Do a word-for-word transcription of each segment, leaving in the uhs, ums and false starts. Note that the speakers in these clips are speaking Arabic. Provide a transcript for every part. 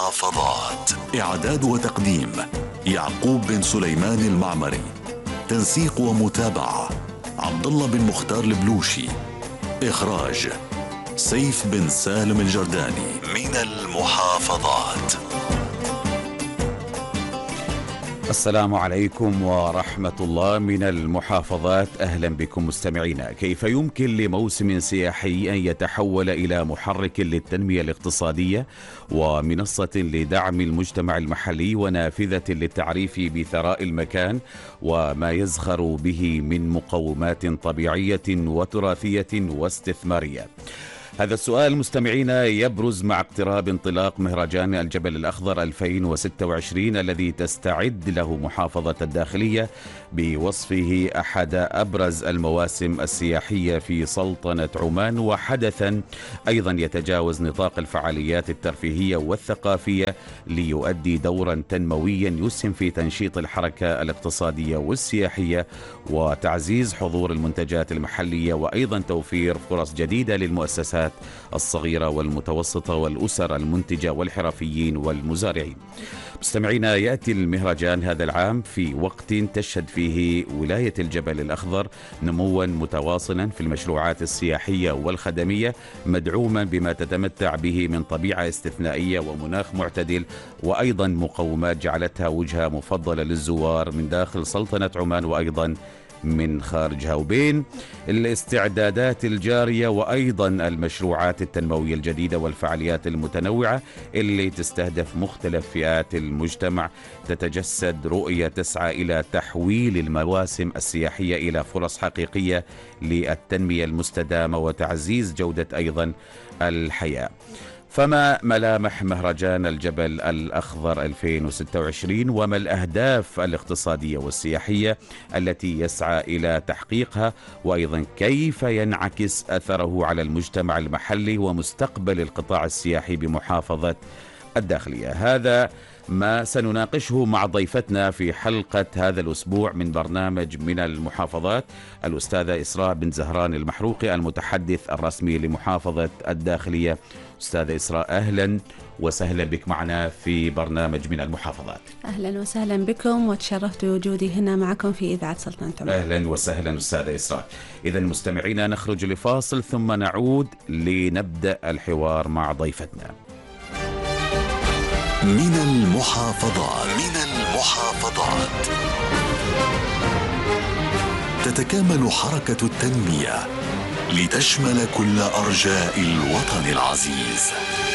المحافظات. إعداد وتقديم يعقوب بن سليمان المعمري. تنسيق ومتابعة عبد الله بن مختار البلوشي. إخراج سيف بن سالم الجرداني. من المحافظات. السلام عليكم ورحمة الله. من المحافظات، أهلا بكم مستمعينا. كيف يمكن لموسم سياحي أن يتحول إلى محرك للتنمية الاقتصادية ومنصة لدعم المجتمع المحلي ونافذة للتعريف بثراء المكان وما يزخر به من مقومات طبيعية وتراثية واستثمارية؟ هذا السؤال مستمعينا يبرز مع اقتراب انطلاق مهرجان الجبل الأخضر ألفين وستة وعشرين الذي تستعد له محافظة الداخلية بوصفه أحد أبرز المواسم السياحية في سلطنة عمان، وحدثا أيضا يتجاوز نطاق الفعاليات الترفيهية والثقافية ليؤدي دورا تنمويا يسهم في تنشيط الحركة الاقتصادية والسياحية وتعزيز حضور المنتجات المحلية، وأيضا توفير فرص جديدة للمؤسسات الصغيرة والمتوسطة والأسر المنتجة والحرفيين والمزارعين. مستمعينا، يأتي المهرجان هذا العام في وقت تشهد فيه ولاية الجبل الأخضر نموا متواصلا في المشروعات السياحية والخدمية، مدعوما بما تتمتع به من طبيعة استثنائية ومناخ معتدل، وأيضا مقومات جعلتها وجهة مفضلة للزوار من داخل سلطنة عمان وأيضا من خارجها. وبين الاستعدادات الجارية وأيضا المشروعات التنموية الجديدة والفعاليات المتنوعة اللي تستهدف مختلف فئات المجتمع، تتجسد رؤية تسعى إلى تحويل المواسم السياحية إلى فرص حقيقية للتنمية المستدامة وتعزيز جودة أيضا الحياة. فما ملامح مهرجان الجبل الأخضر ألفين وستة وعشرين وما الأهداف الاقتصادية والسياحية التي يسعى إلى تحقيقها، وأيضا كيف ينعكس أثره على المجتمع المحلي ومستقبل القطاع السياحي بمحافظة الداخلية؟ هذا ما سنناقشه مع ضيفتنا في حلقة هذا الأسبوع من برنامج من المحافظات، الأستاذة إسراء بن زهران المحروقي المتحدث الرسمي لمحافظة الداخلية. أستاذة إسراء، أهلا وسهلا بك معنا في برنامج من المحافظات. أهلا وسهلا بكم، وتشرفت بوجودي هنا معكم في إذاعة سلطنة عمان. أهلا وسهلا أستاذة إسراء. إذا مستمعينا، نخرج لفاصل ثم نعود لنبدأ الحوار مع ضيفتنا. من المحافظات. من المحافظات تتكامل حركة التنمية لتشمل كل أرجاء الوطن العزيز.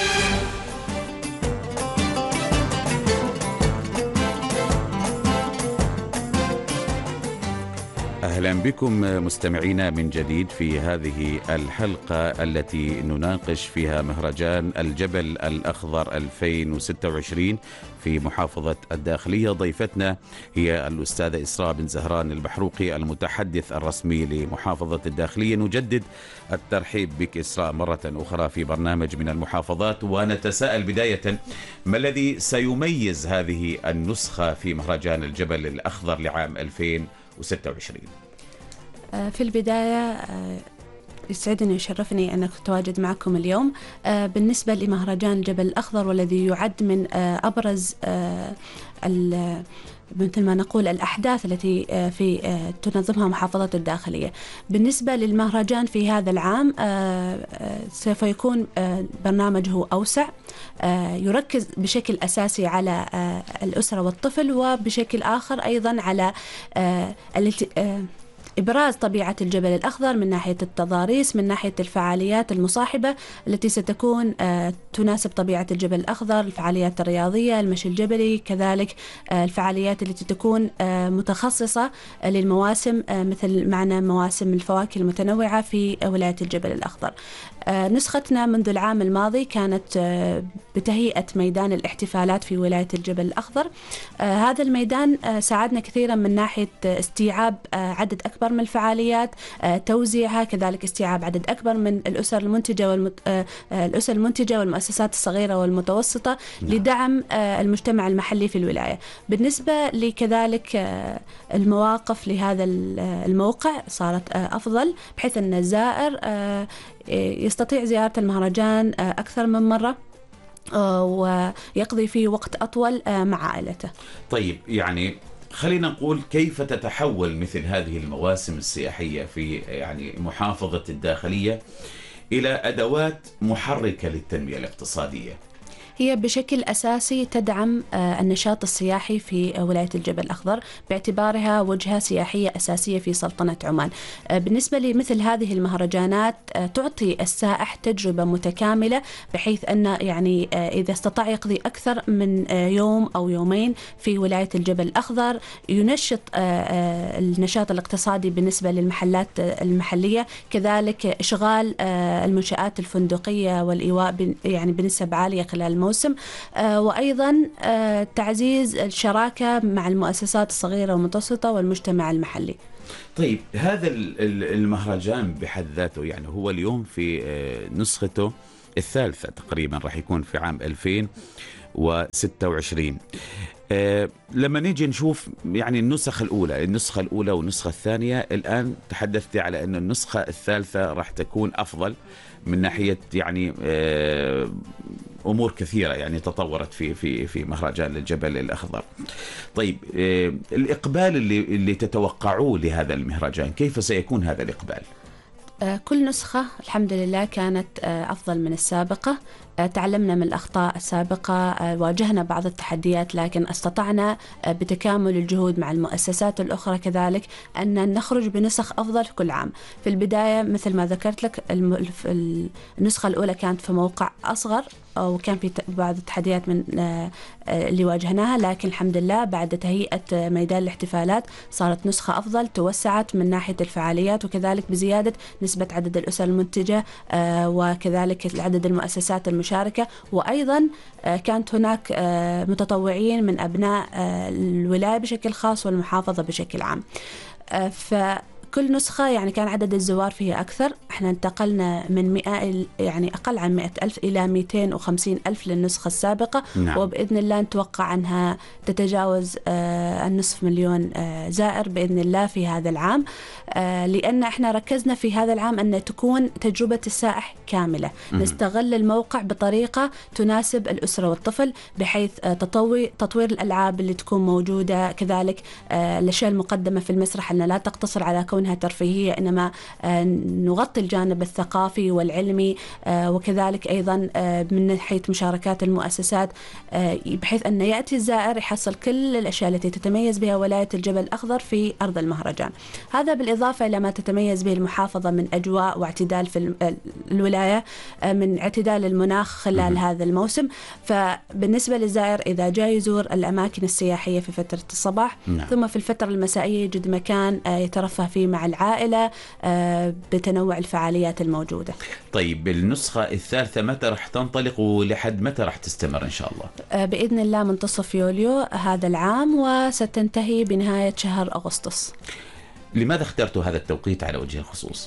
أهلا بكم مستمعينا من جديد في هذه الحلقة التي نناقش فيها مهرجان الجبل الأخضر ألفين وستة وعشرين في محافظة الداخلية. ضيفتنا هي الأستاذة إسراء بن زهران المحروقي المتحدث الرسمي لمحافظة الداخلية. نجدد الترحيب بك إسراء مرة أخرى في برنامج من المحافظات، ونتساءل بداية ما الذي سيميز هذه النسخة في مهرجان الجبل الأخضر لعام ألفين وستة وعشرين؟ في البداية يسعدني ويشرفني أن أتواجد معكم اليوم. بالنسبة لمهرجان الجبل الأخضر والذي يعد من أبرز مثل ما نقول الأحداث التي في تنظمها محافظة الداخلية. بالنسبة للمهرجان في هذا العام سوف يكون برنامجه أوسع، يركز بشكل أساسي على الأسرة والطفل، وبشكل آخر أيضا على إبراز طبيعة الجبل الأخضر من ناحية التضاريس، من ناحية الفعاليات المصاحبة التي ستكون تناسب طبيعة الجبل الأخضر، الفعاليات الرياضية، المشي الجبلي، كذلك الفعاليات التي تكون متخصصة للمواسم مثل معنا مواسم الفواكه المتنوعة في ولاية الجبل الأخضر. نسختنا منذ العام الماضي كانت بتهيئة ميدان الاحتفالات في ولاية الجبل الأخضر. هذا الميدان ساعدنا كثيرا من ناحية استيعاب عدد أكبر من الفعاليات، توزيعها، كذلك استيعاب عدد أكبر من الأسر المنتجة والمت... الأسر المنتجة والمؤسسات الصغيرة والمتوسطة لدعم المجتمع المحلي في الولاية. بالنسبة لكذلك المواقف لهذا الموقع صارت أفضل، بحيث أن الزائر يستطيع زيارة المهرجان أكثر من مرة، ويقضي فيه وقت أطول مع عائلته. طيب يعني خلينا نقول كيف تتحول مثل هذه المواسم السياحية في يعني محافظة الداخلية إلى أدوات محركة للتنمية الاقتصادية؟ هي بشكل أساسي تدعم النشاط السياحي في ولاية الجبل الأخضر باعتبارها وجهة سياحية أساسية في سلطنة عمان. بالنسبة لمثل هذه المهرجانات تعطي السائح تجربة متكاملة، بحيث أن يعني إذا استطاع يقضي أكثر من يوم أو يومين في ولاية الجبل الأخضر ينشط النشاط الاقتصادي بالنسبة للمحلات المحلية، كذلك إشغال المنشآت الفندقية والإيواء يعني بنسب عالية خلال الموسم، وأيضا تعزيز الشراكة مع المؤسسات الصغيرة والمتوسطة والمجتمع المحلي. طيب هذا المهرجان بحد ذاته يعني هو اليوم في نسخته الثالثة تقريبا، راح يكون في عام ألفين وستة وعشرين. أه لما نيجي نشوف يعني النسخ الأولى النسخة الأولى والنسخة الثانية، الآن تحدثت على أن النسخة الثالثة راح تكون أفضل من ناحية يعني أه أمور كثيرة يعني تطورت في في في مهرجان الجبل الأخضر. طيب أه الإقبال اللي اللي تتوقعوه لهذا المهرجان، كيف سيكون هذا الإقبال؟ كل نسخة الحمد لله كانت أفضل من السابقة. تعلمنا من الأخطاء السابقة، واجهنا بعض التحديات، لكن استطعنا بتكامل الجهود مع المؤسسات الأخرى كذلك أن نخرج بنسخ أفضل كل عام. في البداية مثل ما ذكرت لك النسخة الأولى كانت في موقع أصغر وكان في بعض التحديات من اللي واجهناها، لكن الحمد لله بعد تهيئة ميدان الاحتفالات صارت نسخة أفضل، توسعت من ناحية الفعاليات وكذلك بزيادة نسبة عدد الأسر المنتجة وكذلك عدد المؤسسات المشاركة، وأيضا كانت هناك متطوعين من أبناء الولاية بشكل خاص والمحافظة بشكل عام. ف كل نسخة يعني كان عدد الزوار فيها أكثر. احنا انتقلنا من مئة يعني أقل عن مئة ألف إلى مئتين وخمسين ألف للنسخة السابقة. نعم. وبإذن الله نتوقع أنها تتجاوز آه النصف مليون آه زائر بإذن الله في هذا العام، آه لأن احنا ركزنا في هذا العام أن تكون تجربة السائح كاملة. م- نستغل الموقع بطريقة تناسب الأسرة والطفل، بحيث آه تطوي تطوير الألعاب اللي تكون موجودة، كذلك آه الأشياء المقدمة في المسرح أنها لا تقتصر على كون أنها ترفيهية، إنما نغطي الجانب الثقافي والعلمي، وكذلك أيضا من ناحية مشاركات المؤسسات، بحيث أن يأتي الزائر يحصل كل الأشياء التي تتميز بها ولاية الجبل الأخضر في أرض المهرجان. هذا بالإضافة إلى ما تتميز به المحافظة من أجواء واعتدال في الولاية، من اعتدال المناخ خلال هذا الموسم. فبالنسبة للزائر إذا جاء يزور الأماكن السياحية في فترة الصباح، نعم. ثم في الفترة المسائية يجد مكان يترفه فيه مع العائلة بتنوع الفعاليات الموجودة. طيب النسخة الثالثة متى رح تنطلق ولحد متى رح تستمر إن شاء الله؟ بإذن الله منتصف يوليو هذا العام، وستنتهي بنهاية شهر أغسطس. لماذا اخترتوا هذا التوقيت على وجه الخصوص؟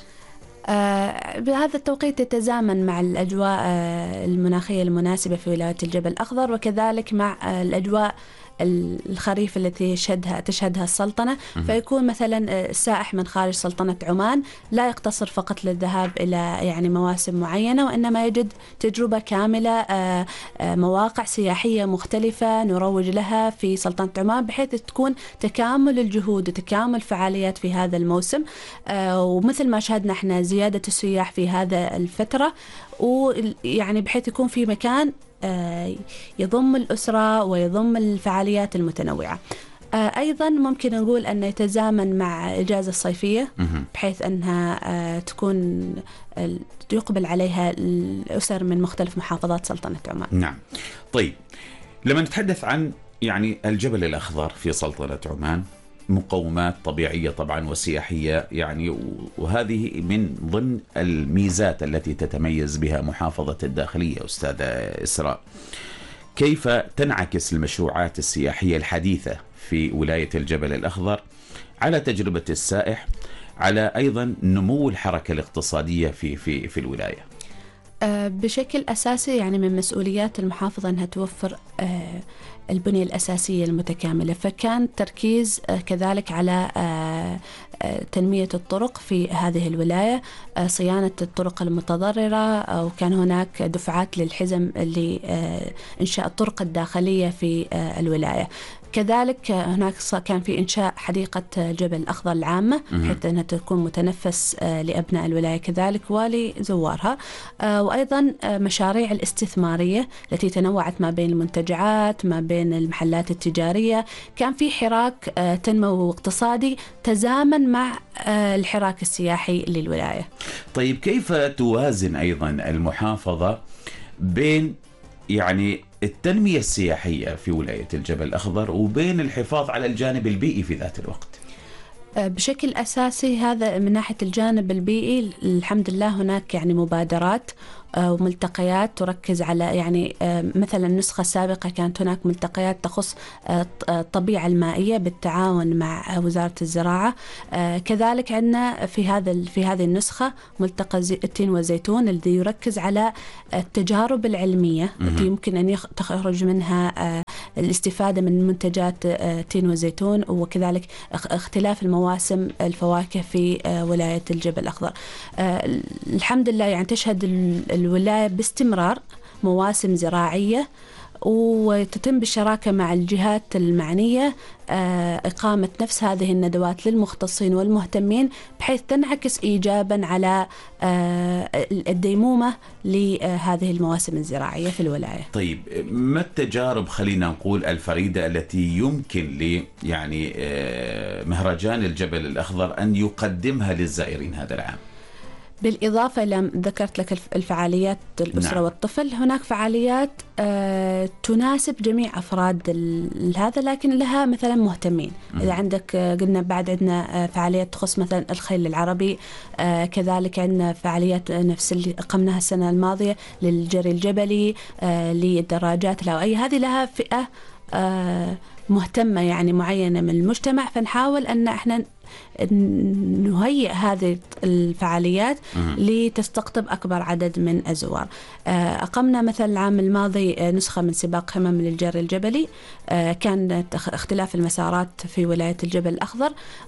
آه بهذا التوقيت يتزامن مع الأجواء آه المناخية المناسبة في ولاية الجبل الأخضر، وكذلك مع آه الأجواء الخريف التي يشهدها تشهدها السلطنة. فيكون مثلا السائح من خارج سلطنة عمان لا يقتصر فقط للذهاب إلى يعني مواسم معينة، وإنما يجد تجربة كاملة، مواقع سياحية مختلفة نروج لها في سلطنة عمان، بحيث تكون تكامل الجهود وتكامل فعاليات في هذا الموسم. ومثل ما شهدنا احنا زيادة السياح في هذا الفترة، ويعني بحيث يكون في مكان يضم الأسرة ويضم الفعاليات المتنوعة. أيضا ممكن نقول أن يتزامن مع إجازة الصيفية، بحيث أنها تكون يقبل عليها الأسر من مختلف محافظات سلطنة عمان. نعم. طيب لما نتحدث عن يعني الجبل الأخضر في سلطنة عمان، مقومات طبيعية طبعا وسياحية يعني، وهذه من ضمن الميزات التي تتميز بها محافظة الداخلية أستاذة إسراء. كيف تنعكس المشروعات السياحية الحديثة في ولاية الجبل الأخضر على تجربة السائح، على أيضا نمو الحركة الاقتصادية في في في الولاية؟ بشكل أساسي يعني من مسؤوليات المحافظة أنها توفر البنية الأساسية المتكاملة، فكان تركيز كذلك على تنمية الطرق في هذه الولاية، صيانة الطرق المتضررة، وكان هناك دفعات للحزم لإنشاء الطرق الداخلية في الولاية. كذلك هناك كان في إنشاء حديقة جبل الأخضر العامة حتى أنها تكون متنفس لأبناء الولاية كذلك ولزوارها، وأيضا مشاريع الاستثمارية التي تنوعت ما بين المنتجعات ما بين المحلات التجارية. كان في حراك تنمو اقتصادي تزامن مع الحراك السياحي للولاية. طيب كيف توازن أيضا المحافظة بين يعني التنمية السياحية في ولاية الجبل الأخضر وبين الحفاظ على الجانب البيئي في ذات الوقت؟ بشكل أساسي هذا من ناحية الجانب البيئي الحمد لله هناك يعني مبادرات وملتقيات تركز على يعني مثلا النسخة السابقة كانت هناك ملتقيات تخص الطبيعة المائية بالتعاون مع وزارة الزراعة. كذلك عندنا في هذا في هذه النسخة ملتقى التين والزيتون الذي يركز على التجارب العلمية التي يمكن أن تخرج منها الاستفادة من منتجات التين والزيتون، وكذلك اختلاف المواسم الفواكه في ولاية الجبل الأخضر. الحمد لله يعني تشهد الولاية باستمرار مواسم زراعية، وتتم بالشراكة مع الجهات المعنية إقامة نفس هذه الندوات للمختصين والمهتمين بحيث تنعكس إيجابا على الديمومة لهذه المواسم الزراعية في الولاية. طيب ما التجارب خلينا نقول الفريدة التي يمكن لي يعني مهرجان الجبل الأخضر أن يقدمها للزائرين هذا العام؟ بالإضافة إلى ذكرت لك الفعاليات الأسرة نعم. والطفل، هناك فعاليات آه تناسب جميع أفراد هذا لكن لها مثلا مهتمين. م- إذا عندك آه قلنا بعد عندنا آه فعاليات تخص مثلا الخيل العربي، آه كذلك عندنا فعاليات نفس اللي قمناها السنة الماضية للجري الجبلي، آه للدراجات الهوائية، هذه لها فئة آه مهتمة يعني معينة من المجتمع، فنحاول أن احنا نهيئ هذه الفعاليات لتستقطب أكبر عدد من الزوار. أقمنا مثلا العام الماضي نسخة من سباق همم للجري الجبلي، كان اختلاف المسارات في ولاية الجبل الأخضر،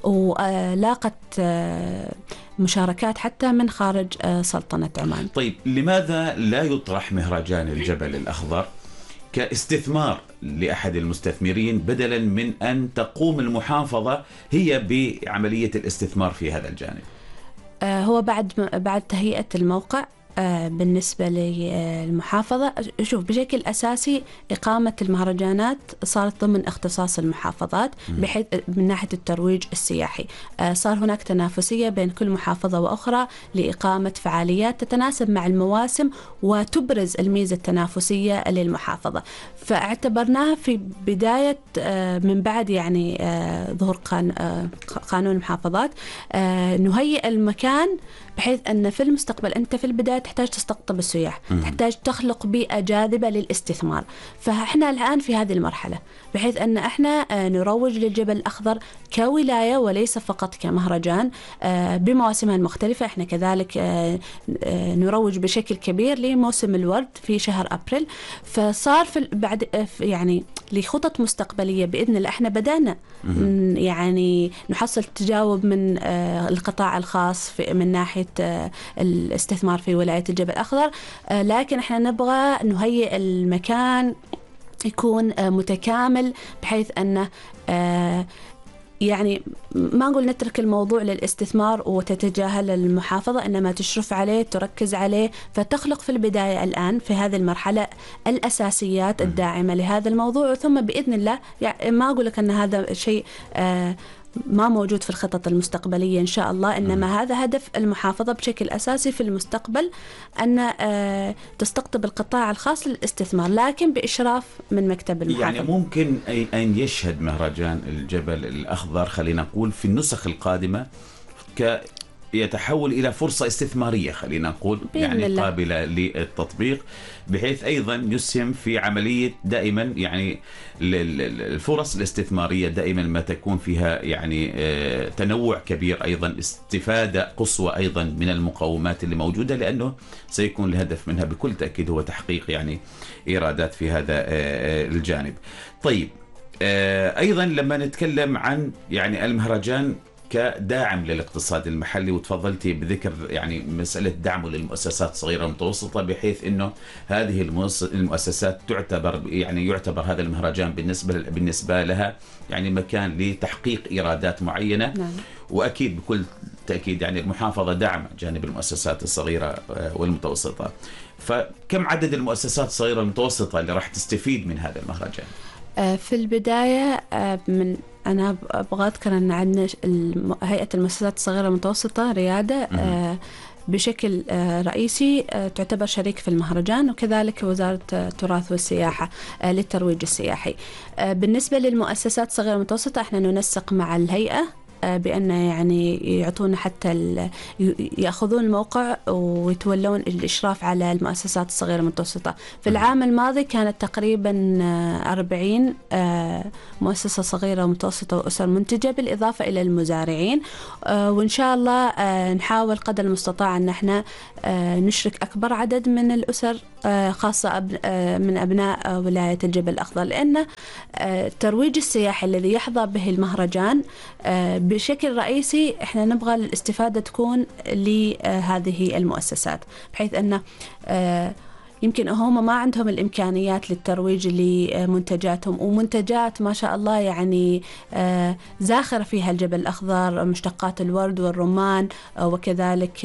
ولاقت مشاركات حتى من خارج سلطنة عمان. طيب لماذا لا يطرح مهرجان الجبل الأخضر كاستثمار لأحد المستثمرين بدلا من أن تقوم المحافظة هي بعملية الاستثمار في هذا الجانب؟ آه هو بعد بعد تهيئة الموقع آه بالنسبة للمحافظة، شوف بشكل أساسي إقامة المهرجانات صارت ضمن اختصاص المحافظات بحيث من ناحية الترويج السياحي. آه صار هناك تنافسية بين كل محافظة وأخرى لإقامة فعاليات تتناسب مع المواسم وتبرز الميزة التنافسية للمحافظة، فاعتبرناها في بداية آه من بعد يعني آه ظهور قان آه قانون المحافظات آه نهيئ المكان بحيث أن في المستقبل أنت في البداية تحتاج تستقطب السياح، تحتاج تخلق بيئة جاذبة للاستثمار. فإحنا الآن في هذه المرحلة بحيث أن إحنا نروج للجبل الأخضر كولاية وليس فقط كمهرجان بمواسمها المختلفة. إحنا كذلك نروج بشكل كبير لموسم الورد في شهر أبريل، فصار في بعد يعني لخطط مستقبلية بإذن الله. إحنا بدأنا يعني نحصل تجاوب من القطاع الخاص في من ناحية الاستثمار في ولاية الجبل الأخضر، لكن إحنا نبغى نهيئ المكان يكون متكامل بحيث أنه يعني ما نقول نترك الموضوع للاستثمار وتتجاهل المحافظة، إنما تشرف عليه تركز عليه، فتخلق في البداية الآن في هذه المرحلة الأساسيات الداعمة لهذا الموضوع، ثم بإذن الله يعني ما أقول لك أن هذا شيء آه ما موجود في الخطط المستقبلية إن شاء الله، إنما هذا هدف المحافظة بشكل أساسي في المستقبل أن تستقطب القطاع الخاص للاستثمار لكن بإشراف من مكتب المحافظة. يعني ممكن أن يشهد مهرجان الجبل الأخضر خلينا نقول في النسخ القادمة يتحول إلى فرصة استثمارية خلينا نقول، يعني الله. قابلة للتطبيق، بحيث أيضا يسهم في عملية دائما يعني الفرص الاستثمارية دائما ما تكون فيها يعني تنوع كبير، أيضا استفادة قصوى أيضا من المقومات اللي موجودة، لأنه سيكون الهدف منها بكل تأكيد هو تحقيق يعني إيرادات في هذا الجانب. طيب أيضا لما نتكلم عن يعني المهرجان كداعم للاقتصاد المحلي، وتفضلتي بذكر يعني مسألة دعمه للمؤسسات الصغيرة والمتوسطة، بحيث انه هذه المؤسسات تعتبر يعني يعتبر هذا المهرجان بالنسبة بالنسبة لها يعني مكان لتحقيق إيرادات معينة. نعم. وأكيد بكل تأكيد يعني المحافظة دعم جانب المؤسسات الصغيرة والمتوسطة. فكم عدد المؤسسات الصغيرة والمتوسطة اللي راح تستفيد من هذا المهرجان؟ في البداية من أنا أبغى أذكر أن عندنا هيئة المؤسسات الصغيرة والمتوسطة ريادة م- بشكل رئيسي تعتبر شريك في المهرجان، وكذلك وزارة التراث والسياحة للترويج السياحي. بالنسبة للمؤسسات الصغيرة والمتوسطة احنا ننسق مع الهيئة بأن يعني يعطونا حتى يأخذون الموقع ويتولون الإشراف على المؤسسات الصغيرة والمتوسطة. في العام الماضي كانت تقريبا أربعين مؤسسة صغيرة ومتوسطة وأسر منتجة بالإضافة إلى المزارعين، وإن شاء الله نحاول قدر المستطاع أن احنا نشرك أكبر عدد من الأسر خاصة من أبناء ولاية الجبل الأخضر، لأن الترويج السياحي الذي يحظى به المهرجان بشكل رئيسي احنا نبغى الاستفادة تكون لهذه المؤسسات، بحيث أن يمكن هم ما عندهم الإمكانيات للترويج لمنتجاتهم، ومنتجات ما شاء الله يعني زاخرة فيها الجبل الأخضر، مشتقات الورد والرمان وكذلك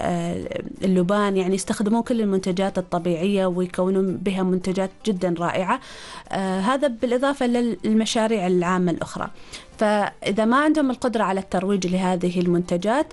اللبان، يعني يستخدمون كل المنتجات الطبيعية ويكونون بها منتجات جدا رائعة. هذا بالإضافة للمشاريع العامة الأخرى. فإذا ما عندهم القدرة على الترويج لهذه المنتجات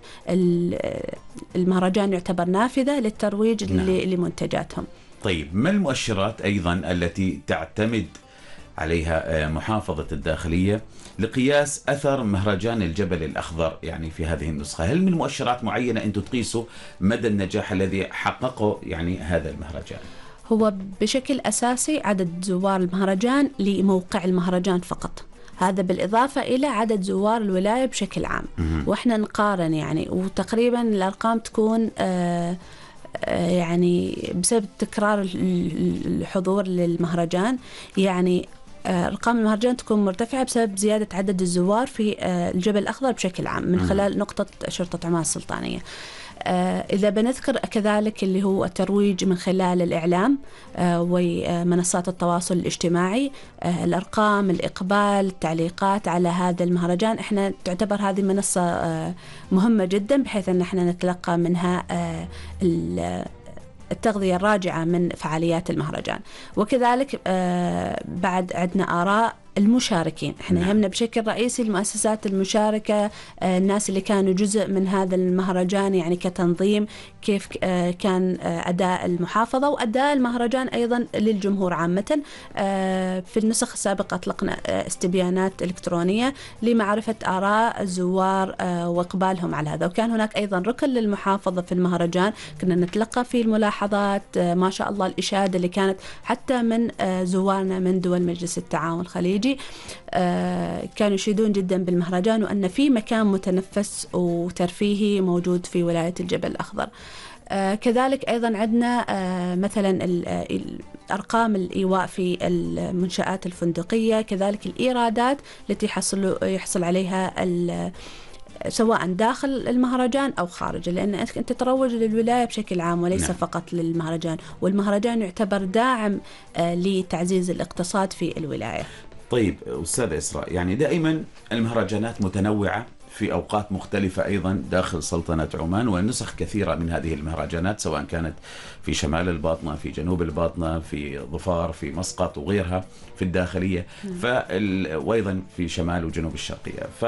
المهرجان يعتبر نافذة للترويج نعم. لمنتجاتهم. طيب ما المؤشرات أيضا التي تعتمد عليها محافظة الداخلية لقياس أثر مهرجان الجبل الأخضر يعني في هذه النسخة؟ هل من مؤشرات معينة أنتم تقيسوا مدى النجاح الذي حققه يعني هذا المهرجان؟ هو بشكل أساسي عدد زوار المهرجان لموقع المهرجان فقط، هذا بالإضافة إلى عدد زوار الولاية بشكل عام. وإحنا نقارن يعني، وتقريبا الأرقام تكون آه يعني بسبب تكرار الحضور للمهرجان، يعني أرقام المهرجان تكون مرتفعة بسبب زيادة عدد الزوار في الجبل الأخضر بشكل عام من خلال نقطة شرطة عمان السلطانية. إذا بنذكر كذلك اللي هو الترويج من خلال الإعلام ومنصات التواصل الاجتماعي، الأرقام، الإقبال، التعليقات على هذا المهرجان، إحنا تعتبر هذه منصة مهمة جدا بحيث أن إحنا نتلقى منها التغذية الراجعة من فعاليات المهرجان. وكذلك بعد عندنا آراء المشاركين، احنا يهمنا بشكل رئيسي المؤسسات المشاركة، الناس اللي كانوا جزء من هذا المهرجان، يعني كتنظيم كيف كان أداء المحافظة وأداء المهرجان أيضا للجمهور عامة. في النسخ السابقة أطلقنا استبيانات إلكترونية لمعرفة آراء الزوار وإقبالهم على هذا، وكان هناك أيضا ركن للمحافظة في المهرجان كنا نتلقى فيه الملاحظات، ما شاء الله الإشادة اللي كانت حتى من زوارنا من دول مجلس التعاون الخليجي كانوا يشيدون جدا بالمهرجان، وأن في مكان متنفس وترفيهي موجود في ولاية الجبل الأخضر. كذلك أيضا عندنا مثلا أرقام الإيواء في المنشآت الفندقية، كذلك الإيرادات التي يحصل يحصل عليها سواء داخل المهرجان أو خارجه، لأن أنت تروج للولاية بشكل عام وليس نعم. فقط للمهرجان، والمهرجان يعتبر داعم لتعزيز الاقتصاد في الولاية. طيب أستاذ إسراء، يعني دائما المهرجانات متنوعة في أوقات مختلفة أيضا داخل سلطنة عمان، ونسخ كثيرة من هذه المهرجانات سواء كانت في شمال الباطنة، في جنوب الباطنة، في ظفار، في مسقط وغيرها في الداخلية، فال... وأيضا في شمال وجنوب الشرقية. ف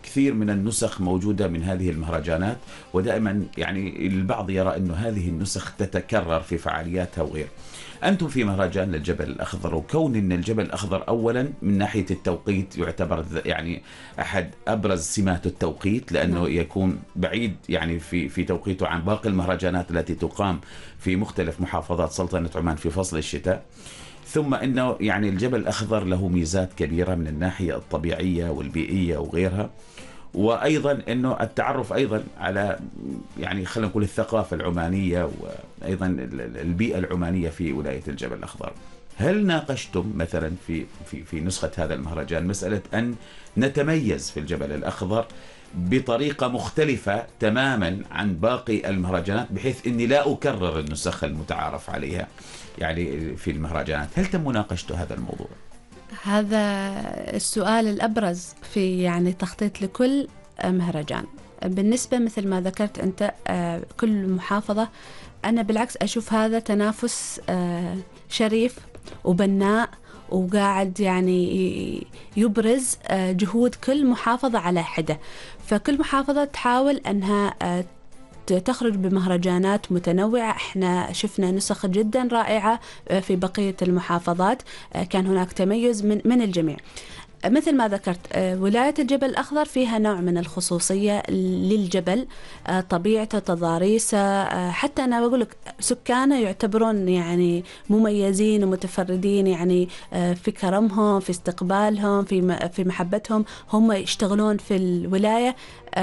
كثير من النسخ موجودة من هذه المهرجانات، ودائما يعني البعض يرى أنه هذه النسخ تتكرر في فعالياتها وغير. أنتم في مهرجان للجبل الأخضر، وكون أن الجبل الأخضر أولا من ناحية التوقيت يعتبر يعني أحد أبرز سمات التوقيت، لأنه يكون بعيد يعني في في توقيته عن باقي المهرجانات التي تقام في مختلف محافظات سلطنة عمان في فصل الشتاء. ثم أنه يعني الجبل الأخضر له ميزات كبيرة من الناحية الطبيعية والبيئية وغيرها، وأيضا أنه التعرف أيضا على يعني خلينا نقول الثقافة العمانية وأيضا البيئة العمانية في ولاية الجبل الأخضر. هل ناقشتم مثلا في في في نسخة هذا المهرجان مسألة أن نتميز في الجبل الأخضر بطريقة مختلفة تماما عن باقي المهرجانات، بحيث أني لا أكرر النسخ المتعارف عليها يعني في المهرجانات؟ هل تم مناقشة هذا الموضوع؟ هذا السؤال الأبرز في يعني تخطيط لكل مهرجان. بالنسبة مثل ما ذكرت أنت كل محافظة، أنا بالعكس أشوف هذا تنافس شريف وبناء، وقاعد يعني يبرز جهود كل محافظة على حدة. فكل محافظة تحاول أنها تخرج بمهرجانات متنوعة. احنا شفنا نسخ جدا رائعة في بقية المحافظات، كان هناك تميز من من الجميع. مثل ما ذكرت ولاية الجبل الأخضر فيها نوع من الخصوصية للجبل، طبيعته، تضاريسه، حتى أنا بقول لك سكانه يعتبرون يعني مميزين ومتفردين، يعني في كرمهم، في استقبالهم، في في محبتهم. هم يشتغلون في الولاية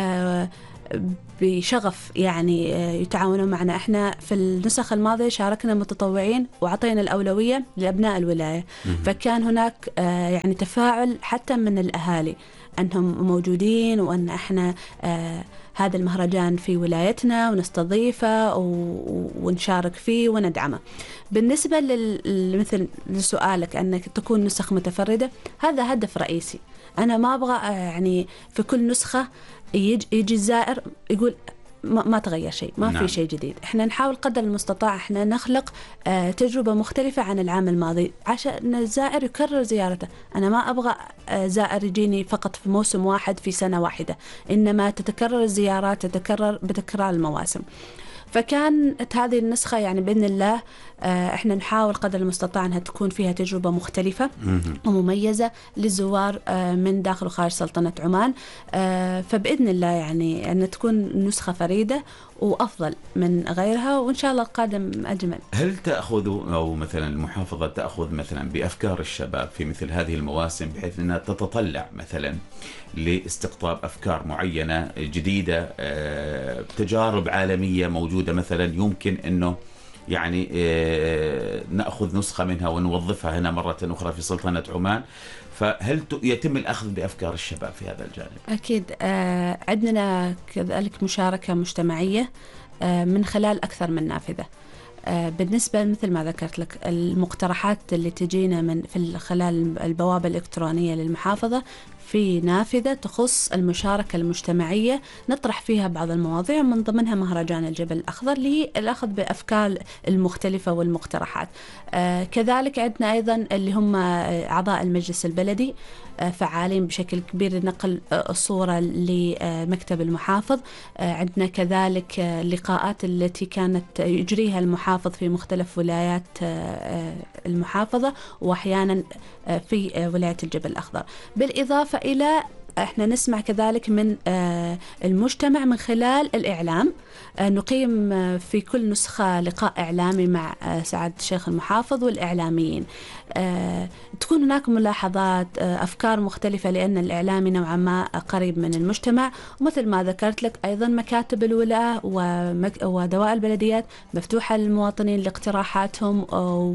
بشغف، يعني يتعاونون معنا. احنا في النسخ الماضية شاركنا متطوعين وعطينا الأولوية لأبناء الولاية، فكان هناك يعني تفاعل حتى من الأهالي أنهم موجودين، وأن احنا هذا المهرجان في ولايتنا ونستضيفه ونشارك فيه وندعمه. بالنسبة للمثل لسؤالك أنك تكون نسخ متفردة، هذا هدف رئيسي. أنا ما أبغى يعني في كل نسخة يجي, يجي الزائر يقول ما, ما تغير شيء، ما نعم. في شيء جديد. احنا نحاول قدر المستطاع احنا نخلق اه تجربة مختلفة عن العام الماضي عشان الزائر يكرر زيارته. انا ما ابغى اه زائر يجيني فقط في موسم واحد في سنة واحدة، انما تتكرر الزيارات، تتكرر بتكرار المواسم. فكانت هذه النسخة يعني بإذن الله احنا نحاول قدر المستطاع أنها تكون فيها تجربة مختلفة ومميزة للزوار من داخل وخارج سلطنة عمان. فبإذن الله يعني أن تكون نسخة فريدة وأفضل من غيرها، وإن شاء الله القادم أجمل. هل تأخذ أو مثلا المحافظة تأخذ مثلا بأفكار الشباب في مثل هذه المواسم، بحيث أنها تتطلع مثلا لاستقطاب أفكار معينة جديدة، تجارب عالمية موجودة مثلا يمكن أنه يعني نأخذ نسخة منها ونوظفها هنا مرة أخرى في سلطنة عمان؟ فهل يتم الأخذ بأفكار الشباب في هذا الجانب؟ أكيد. عندنا كذلك مشاركة مجتمعية من خلال أكثر من نافذة. بالنسبة مثل ما ذكرت لك المقترحات اللي تجينا من في خلال البوابة الإلكترونية للمحافظة، في نافذة تخص المشاركة المجتمعية نطرح فيها بعض المواضيع، من ضمنها مهرجان الجبل الأخضر للأخذ بأفكار المختلفة والمقترحات. آه كذلك عندنا أيضا اللي هم أعضاء المجلس البلدي آه فعالين بشكل كبير لنقل آه الصورة لمكتب المحافظ. آه عندنا كذلك آه اللقاءات التي كانت يجريها المحافظ في مختلف ولايات آه المحافظة، وأحيانا آه في آه ولاية الجبل الأخضر. بالإضافة إلى احنا نسمع كذلك من المجتمع من خلال الإعلام. نقيم في كل نسخة لقاء إعلامي مع سعادة الشيخ المحافظ والإعلاميين. تكون هناك ملاحظات، أفكار مختلفة، لأن الإعلامي نوعا ما قريب من المجتمع. ومثل ما ذكرت لك أيضا مكاتب الولاء ودوائر البلديات مفتوحة للمواطنين لاقتراحاتهم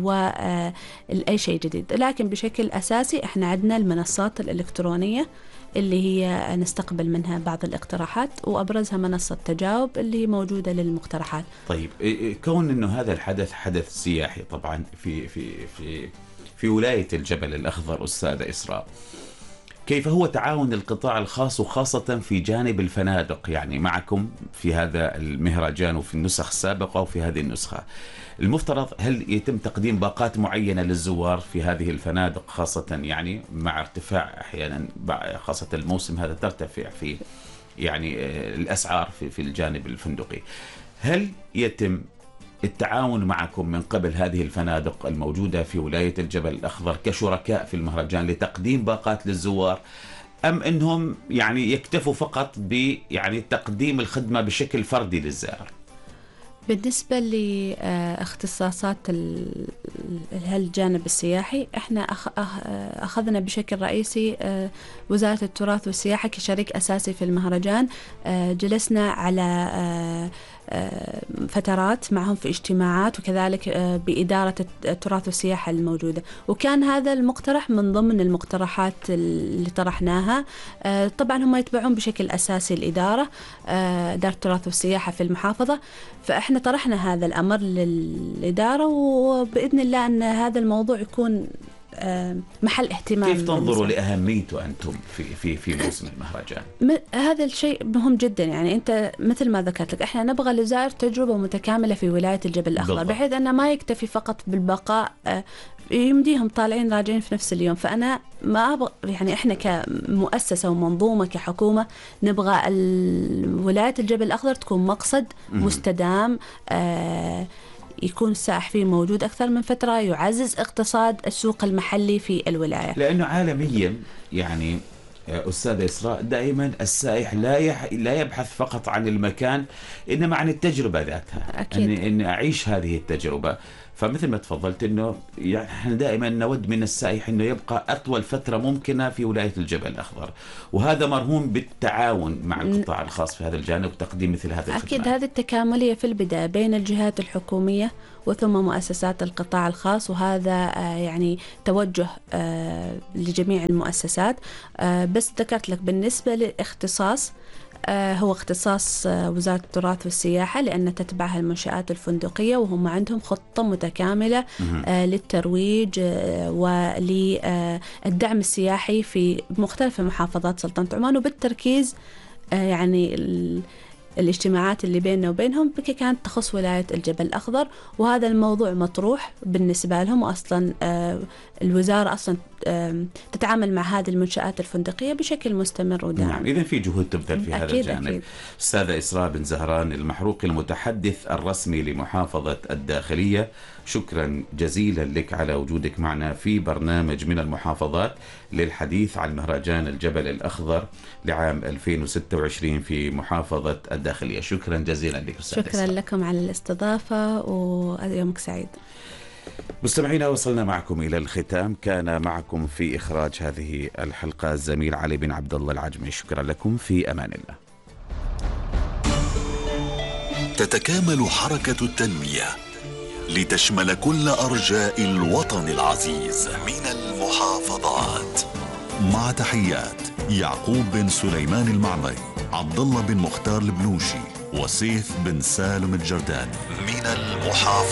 وأي شيء جديد. لكن بشكل أساسي احنا عندنا المنصات الإلكترونية اللي هي نستقبل منها بعض الاقتراحات، وأبرزها منصة تجاوب اللي موجودة للمقترحات. طيب، كون إنه هذا الحدث حدث سياحي طبعا في في في في ولاية الجبل الأخضر، أستاذة إسراء، كيف هو تعاون القطاع الخاص وخاصة في جانب الفنادق، يعني معكم في هذا المهرجان وفي النسخ السابقة وفي هذه النسخة؟ المفترض هل يتم تقديم باقات معينة للزوار في هذه الفنادق، خاصة يعني مع ارتفاع أحيانا خاصة الموسم هذا ترتفع في يعني الأسعار في في الجانب الفندقي. هل يتم التعاون معكم من قبل هذه الفنادق الموجودة في ولاية الجبل الأخضر كشركاء في المهرجان لتقديم باقات للزوار، أم أنهم يعني يكتفوا فقط ب يعني تقديم الخدمة بشكل فردي للزائر؟ بالنسبة لاختصاصات الجانب السياحي، احنا أخذنا بشكل رئيسي وزارة التراث والسياحة كشريك أساسي في المهرجان. جلسنا على فترات معهم في اجتماعات، وكذلك بإدارة التراث والسياحة الموجودة، وكان هذا المقترح من ضمن المقترحات اللي طرحناها. طبعا هم يتبعون بشكل أساسي الإدارة، إدارة التراث والسياحة في المحافظة، فإحنا طرحنا هذا الأمر للإدارة، وبإذن الله أن هذا الموضوع يكون محل اهتمام. كيف تنظروا لأهميته أنتم في في في موسم المهرجان؟ هذا الشيء مهم جدا، يعني أنت مثل ما ذكرت لك، إحنا نبغى للزائر تجربة متكاملة في ولاية الجبل الأخضر، بالضبط. بحيث أنه ما يكتفي فقط بالبقاء، يمديهم طالعين راجعين في نفس اليوم. فأنا ما أبغى، يعني إحنا كمؤسسة ومنظومة كحكومة نبغى ولاية الجبل الأخضر تكون مقصد مستدام، آه يكون السائح فيه موجود أكثر من فترة، يعزز اقتصاد السوق المحلي في الولاية. لأنه عالميا يعني أستاذ إسراء دائما السائح لا يح... لا يبحث فقط عن المكان، إنما عن التجربة ذاتها. أكيد. إن... إن أعيش هذه التجربة. فمثل ما تفضلت إنه يعني إحنا دائما نود من السائح إنه يبقى أطول فترة ممكنة في ولاية الجبل الأخضر، وهذا مرهون بالتعاون مع القطاع الخاص في هذا الجانب وتقديم مثل هذه الخدمات. أكيد هذه التكاملية في البداية بين الجهات الحكومية وثم مؤسسات القطاع الخاص، وهذا يعني توجه لجميع المؤسسات. بس ذكرت لك بالنسبة للاختصاص، هو اختصاص وزارة التراث والسياحة، لأن تتبعها المنشآت الفندقية، وهم عندهم خطة متكاملة للترويج وللدعم السياحي في مختلف محافظات سلطنة عمان، وبالتركيز يعني الاجتماعات اللي بيننا وبينهم كانت تخص ولاية الجبل الأخضر، وهذا الموضوع مطروح بالنسبة لهم. وأصلا الوزارة أصلا تتعامل مع هذه المنشآت الفندقية بشكل مستمر ودائم. نعم، إذن في جهود تبذل في هذا الجانب. أكيد. أستاذة إسراء بن زهران المحروقي المتحدث الرسمي لمحافظة الداخلية، شكرا جزيلا لك على وجودك معنا في برنامج من المحافظات للحديث عن مهرجان الجبل الأخضر لعام ألفين وستة وعشرين في محافظة الداخلية. شكرا جزيلا لك أستاذة شكرا إسراء. لكم على الاستضافة، ويومك سعيد. مستمعينا، وصلنا معكم إلى الختام. كان معكم في إخراج هذه الحلقة الزميل علي بن عبد الله العجمي. شكرا لكم، في أمان الله. تتكامل حركة التنمية لتشمل كل أرجاء الوطن العزيز من المحافظات. مع تحيات يعقوب بن سليمان المعمري، عبد الله بن مختار البنوشي، وسيف بن سالم الجرداني من المحافظات.